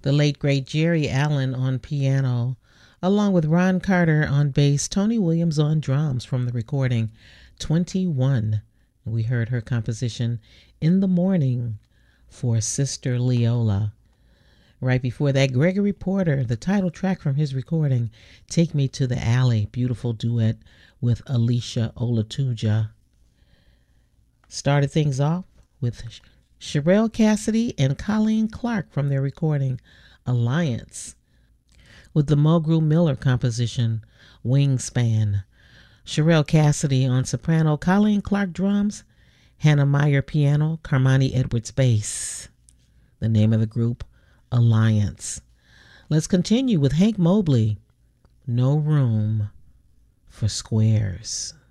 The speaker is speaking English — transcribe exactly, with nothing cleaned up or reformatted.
The late great Jerry Allen on piano, along with Ron Carter on bass, Tony Williams on drums from the recording twenty-one. We heard her composition In the Morning for Sister Leola. Right before that, Gregory Porter, the title track from his recording, Take Me to the Alley, beautiful duet with Alicia Olatuja. Started things off with Sherelle Cassidy and Colleen Clark from their recording Alliance, with the Mulgrew Miller composition Wingspan. Sherelle Cassidy on soprano, Colleen Clark drums, Hannah Meyer piano, Carmani Edwards bass. The name of the group, Alliance. Let's continue with Hank Mobley, No Room for Squares.